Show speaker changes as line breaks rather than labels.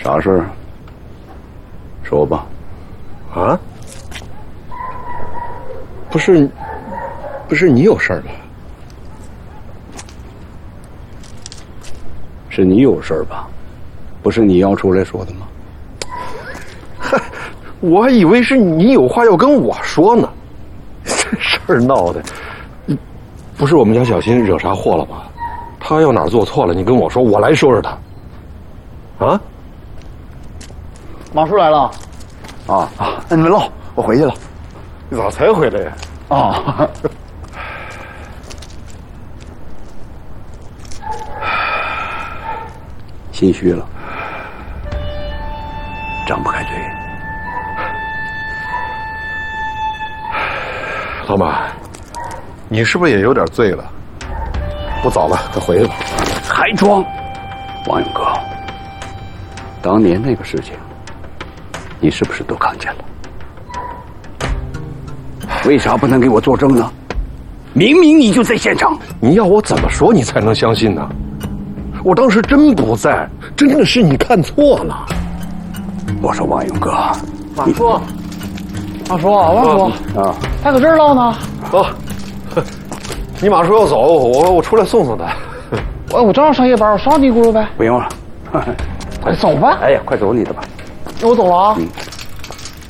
啥事儿？说吧。
啊？不是你有事儿吧？
是你有事儿吧？不是你要出来说的吗？
嗨，我还以为是你有话要跟我说呢。这事儿闹的，不是我们家小新惹啥祸了吧？他要哪儿做错了，你跟我说，我来收拾他。啊？
马叔来了。
那你们唠，我回去了。
你咋才回来呀？
啊。
心虚了，张不开嘴。
老马，你是不是也有点醉了？不早了，快回去吧。
还装，王勇哥，当年那个事情，你是不是都看见了？为啥不能给我作证呢？明明你就在现场。
你要我怎么说你才能相信呢？我当时真不在，真的是你看错了。
我说王勇哥，
马叔，王叔
啊，
还搁这儿唠呢。
走，你马叔要走，我出来送送他。
我正好上夜班，我捎你一轱辘呗。
不用了，
快走吧。
哎呀，快走你的吧。
那我走了啊。